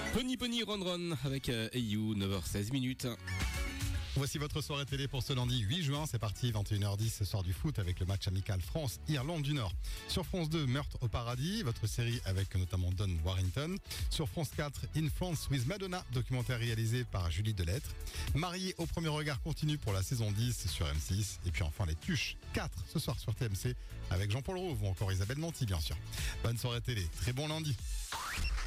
Pony Pony Ron Ron avec AU, 9h16 minutes. Voici votre soirée télé pour ce lundi 8 juin. C'est parti, 21h10, ce soir du foot avec le match amical France-Irlande du Nord. Sur France 2, Meurtre au paradis, votre série avec notamment Don Warrington. Sur France 4, In France with Madonna, documentaire réalisé par Julie Delettre. Marié au premier regard continue pour la saison 10 sur M6. Et puis enfin les Tuches 4 ce soir sur TMC avec Jean-Paul Rouve ou encore Isabelle Nanty bien sûr. Bonne soirée télé, très bon lundi.